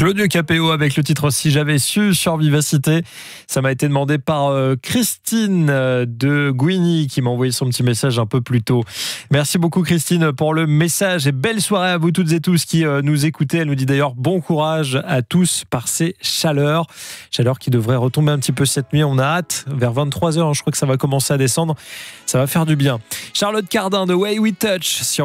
Claudio Capéo avec le titre Si j'avais su sur Vivacité. Ça m'a été demandé par Christine de Gouigny qui m'a envoyé son petit message un peu plus tôt. Merci beaucoup Christine pour le message et belle soirée à vous toutes et tous qui nous écoutez. Elle nous dit d'ailleurs bon courage à tous par ces chaleurs. Chaleur qui devrait retomber un petit peu cette nuit. On a hâte vers 23h. Je crois que ça va commencer à descendre. Ça va faire du bien. Charlotte Cardin de Way We Touch sur